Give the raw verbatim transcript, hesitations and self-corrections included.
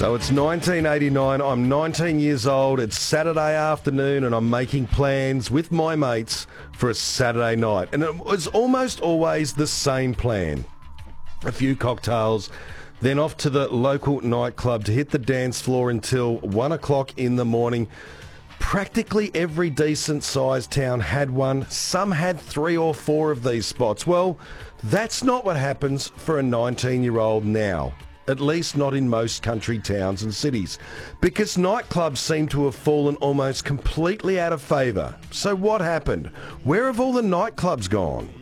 So it's nineteen eighty-nine, I'm nineteen years old, it's Saturday afternoon and I'm making plans with my mates for a Saturday night. And it was almost always the same plan. A few cocktails, then off to the local nightclub to hit the dance floor until one o'clock in the morning. Practically every decent-sized town had one. Some had three or four of these spots. Well, that's not what happens for a nineteen-year-old now. At least not in most country towns and cities, because nightclubs seem to have fallen almost completely out of favour. So what happened? Where have all the nightclubs gone?